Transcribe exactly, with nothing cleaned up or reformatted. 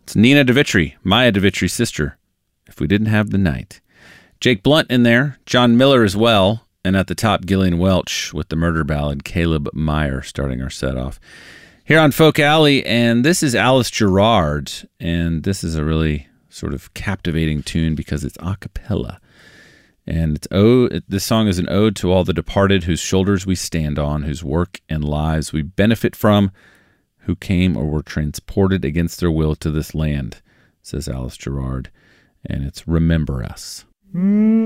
It's Nina DeVitri, Maya DeVitri's sister, If We Didn't Have the Night. Jake Blunt in there, John Miller as well, and at the top, Gillian Welch with the murder ballad, Caleb Meyer, starting our set off. Here on Folk Alley, and this is Alice Gerrard, and this is a really sort of captivating tune because it's a cappella. And it's ode, this song is an ode to all the departed whose shoulders we stand on, whose work and lives we benefit from, who came or were transported against their will to this land, says Alice Gerrard. And it's Remember Us. Mm.